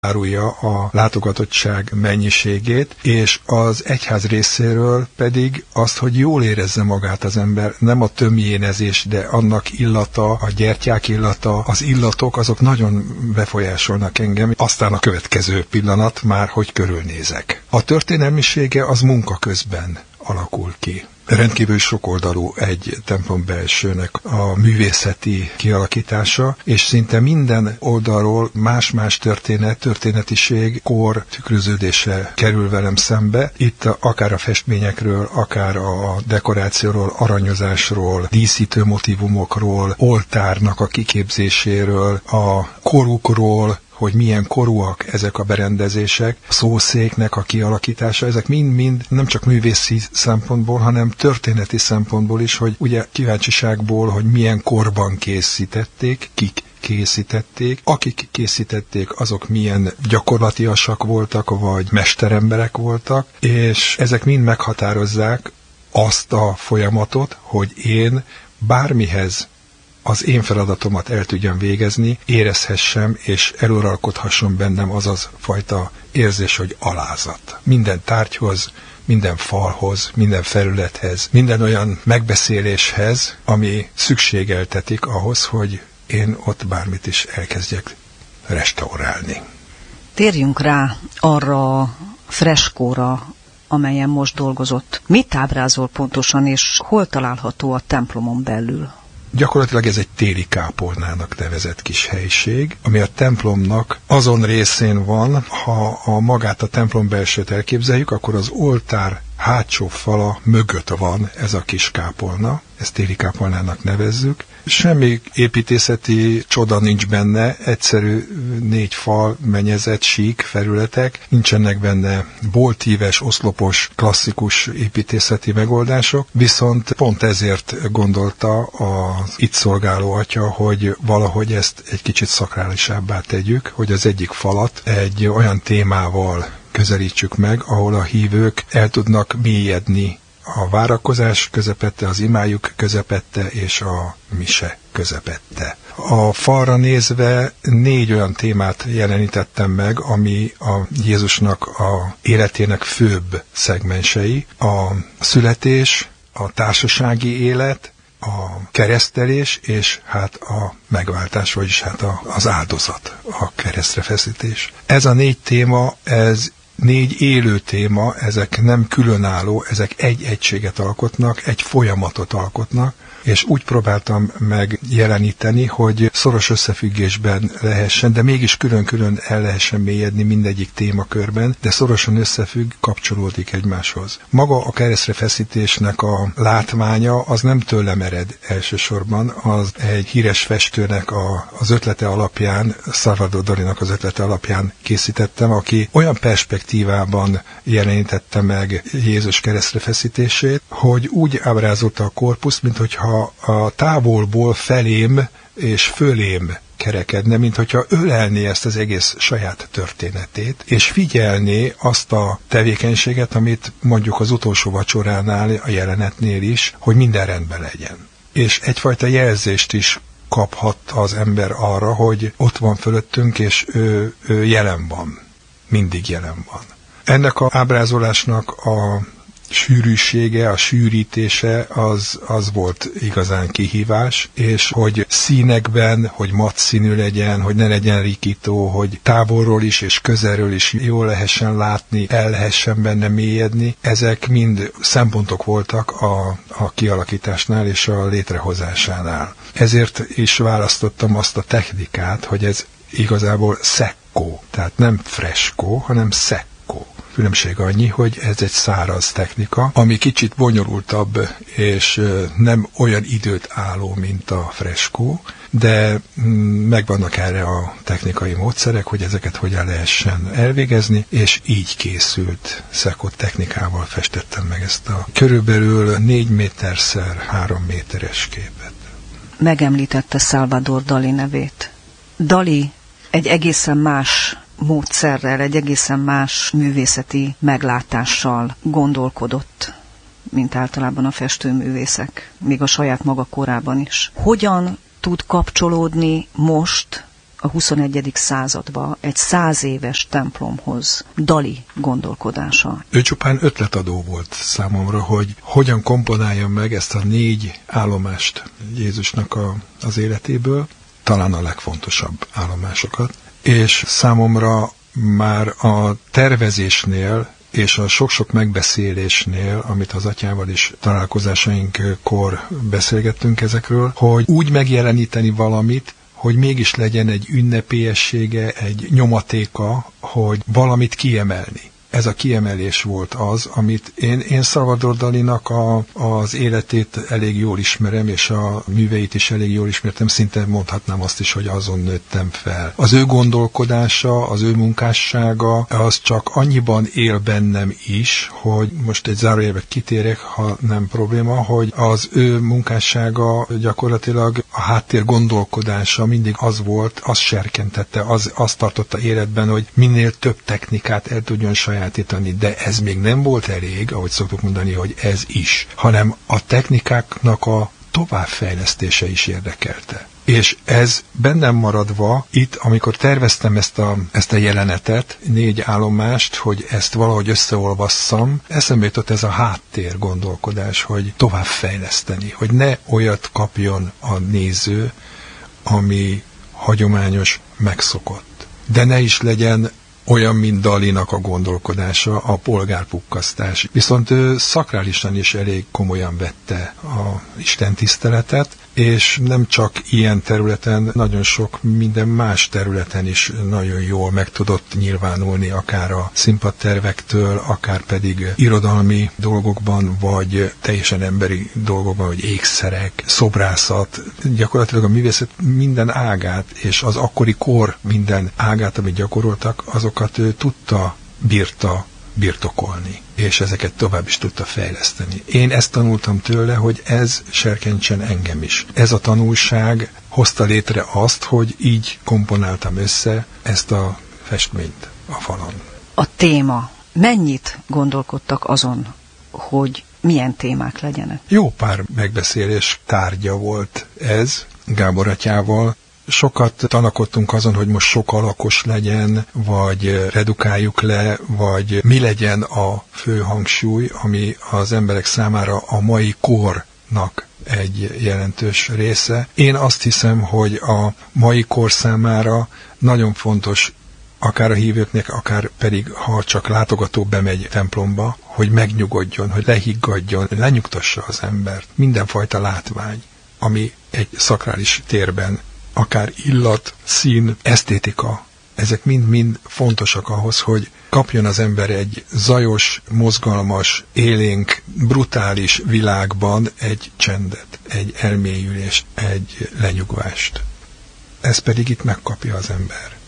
árulja a látogatottság mennyiségét, és az egyház részéről pedig azt, hogy jól érezze magát az ember, nem a tömjénezés, de annak illata, a gyertyák illata, az illatok, azok nagyon befolyásolnak engem. Aztán a következő pillanat már, hogy körülnézek. A történelmisége az munka közben alakul ki. Rendkívül sokoldalú egy templom belsőnek a művészeti kialakítása, és szinte minden oldalról más-más történetiség, kor tükröződése kerül velem szembe. Itt akár a festményekről, akár a dekorációról, aranyozásról, díszítő motívumokról, oltárnak a kiképzéséről, a korukról, hogy milyen korúak ezek a berendezések, a szószéknek a kialakítása, ezek mind-mind nem csak művészi szempontból, hanem történeti szempontból is, hogy ugye kíváncsiságból, hogy milyen korban készítették, kik készítették, akik készítették, azok milyen gyakorlatiasak voltak, vagy mesteremberek voltak, és ezek mind meghatározzák azt a folyamatot, hogy én bármihez az én feladatomat el tudjam végezni, érezhessem és eluralkodhasson bennem az fajta érzés, hogy alázat. Minden tárgyhoz, minden falhoz, minden felülethez, minden olyan megbeszéléshez, ami szükségeltetik ahhoz, hogy én ott bármit is elkezdjek restaurálni. Térjünk rá arra a freskóra, amelyen most dolgozott. Mit ábrázol pontosan, és hol található a templomon belül? Gyakorlatilag ez egy téli kápolnának nevezett kis helység, ami a templomnak azon részén van, ha magát a templom belsőt elképzeljük, akkor az oltár hátsó fala mögött van ez a kis kápolna, ezt téli kápolnának nevezzük. Semmi építészeti csoda nincs benne, egyszerű 4 fal, mennyezet, sík felületek, nincsenek benne boltíves, oszlopos, klasszikus építészeti megoldások, viszont pont ezért gondolta az itt szolgáló atya, hogy valahogy ezt egy kicsit szakrálisabbá tegyük, hogy az egyik falat egy olyan témával közelítsük meg, ahol a hívők el tudnak mélyedni a várakozás közepette, az imájuk közepette és a mise közepette. A falra nézve 4 olyan témát jelenítettem meg, ami a Jézusnak a életének főbb szegmensei. A születés, a társasági élet, a keresztelés, és hát a megváltás, vagyis hát az áldozat, a keresztre feszítés. Ez a 4 téma, ez 4 élő téma, ezek nem különálló, ezek egy egységet alkotnak, egy folyamatot alkotnak, és úgy próbáltam megjeleníteni, hogy szoros összefüggésben lehessen, de mégis külön-külön el lehessen mélyedni mindegyik témakörben, de szorosan összefügg, kapcsolódik egymáshoz. Maga a keresztre feszítésnek a látványa az nem tőlem ered elsősorban, az egy híres festőnek az ötlete alapján, Salvador Dalinak az ötlete alapján készítettem, aki olyan perspektívában jelenítette meg Jézus keresztre feszítését, hogy úgy ábrázolta a korpuszt, minthogyha a távolból felém és fölém kerekedne, mint hogyha ölelné ezt az egész saját történetét, és figyelné azt a tevékenységet, amit mondjuk az utolsó vacsoránál, a jelenetnél is, hogy minden rendben legyen. És egyfajta jelzést is kaphat az ember arra, hogy ott van fölöttünk, és ő jelen van. Mindig jelen van. Ennek az ábrázolásnak a sűrűsége, a sűrítése az volt igazán kihívás, és hogy színekben, hogy matt színű legyen, hogy ne legyen rikító, hogy távolról is és közelről is jól lehessen látni, el lehessen benne mélyedni, ezek mind szempontok voltak a kialakításnál és a létrehozásánál. Ezért is választottam azt a technikát, hogy ez igazából szekkó, tehát nem freskó, hanem szekkó. Különbség annyi, hogy ez egy száraz technika, ami kicsit bonyolultabb, és nem olyan időt álló, mint a freskó, de megvannak erre a technikai módszerek, hogy ezeket hogyan lehessen elvégezni, és így készült szekott technikával festettem meg ezt a körülbelül 4 méterszer 3 méteres képet. Megemlítette Salvador Dali nevét. Dali egy egészen más módszerrel, egy egészen más művészeti meglátással gondolkodott, mint általában a festőművészek, még a saját maga korában is. Hogyan tud kapcsolódni most a 21. századba egy 100 éves templomhoz Dali gondolkodása? Ő csupán ötletadó volt számomra, hogy hogyan komponáljam meg ezt a 4 állomást Jézusnak az életéből, talán a legfontosabb állomásokat, és számomra már a tervezésnél és a sok-sok megbeszélésnél, amit az atyával is találkozásainkor beszélgettünk ezekről, hogy úgy megjeleníteni valamit, hogy mégis legyen egy ünnepélyessége, egy nyomatéka, hogy valamit kiemelni. Ez a kiemelés volt az, amit én Salvador Dalinak az életét elég jól ismerem, és a műveit is elég jól ismertem, szinte mondhatnám azt is, hogy azon nőttem fel. Az ő gondolkodása, az ő munkássága, az csak annyiban él bennem is, hogy most egy zárójelbe kitérek, ha nem probléma, hogy az ő munkássága gyakorlatilag a háttér gondolkodása mindig az volt, az serkentette, azt tartotta életben, hogy minél több technikát el tudjon sajátítani, de ez még nem volt elég, ahogy szoktuk mondani, hogy ez is, hanem a technikáknak a továbbfejlesztése is érdekelte. És ez bennem maradva, itt, amikor terveztem ezt a jelenetet, 4 állomást, hogy ezt valahogy összeolvasszam, eszembe jutott ez a háttér gondolkodás, hogy továbbfejleszteni, hogy ne olyat kapjon a néző, ami hagyományos, megszokott. De ne is legyen olyan, mint Dalinak a gondolkodása, a polgárpukkasztás. Viszont ő szakrálisan is elég komolyan vette a istentiszteletet, és nem csak ilyen területen, nagyon sok minden más területen is nagyon jól meg tudott nyilvánulni, akár a színpadtervektől, akár pedig irodalmi dolgokban, vagy teljesen emberi dolgokban, vagy ékszerek, szobrászat, gyakorlatilag a művészet minden ágát, és az akkori kor minden ágát, amit gyakoroltak, azokat ő bírta birtokolni, és ezeket tovább is tudta fejleszteni. Én ezt tanultam tőle, hogy ez serkentsen engem is. Ez a tanulság hozta létre azt, hogy így komponáltam össze ezt a festményt a falon. A téma. Mennyit gondolkodtak azon, hogy milyen témák legyenek? Jó pár megbeszélés tárgya volt ez Gábor atyával. Sokat tanakodtunk azon, hogy most sok alakos legyen, vagy redukáljuk le, vagy mi legyen a fő hangsúly, ami az emberek számára a mai kornak egy jelentős része. Én azt hiszem, hogy a mai kor számára nagyon fontos, akár a hívőknek, akár pedig, ha csak látogató bemegy templomba, hogy megnyugodjon, hogy lehiggadjon, lenyugtassa az embert. Mindenfajta látvány, ami egy szakrális térben akár illat, szín, esztétika, ezek mind-mind fontosak ahhoz, hogy kapjon az ember egy zajos, mozgalmas, élénk, brutális világban egy csendet, egy elmélyülést, egy lenyugvást. Ez pedig itt megkapja az ember.